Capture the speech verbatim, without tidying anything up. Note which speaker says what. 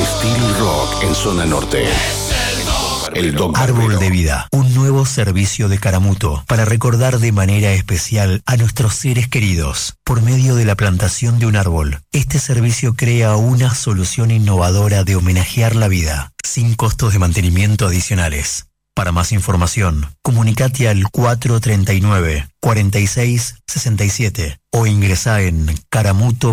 Speaker 1: Steel Rock en zona norte. El Doc
Speaker 2: Árbol
Speaker 1: Barbero.
Speaker 2: de Vida, un nuevo servicio de Caramuto para recordar de manera especial a nuestros seres queridos por medio de la plantación de un árbol. Este servicio crea una solución innovadora de homenajear la vida, sin costos de mantenimiento adicionales. Para más información, comunicate al cuatro treinta y nueve, cuarenta y seis sesenta y siete o ingresá en caramuto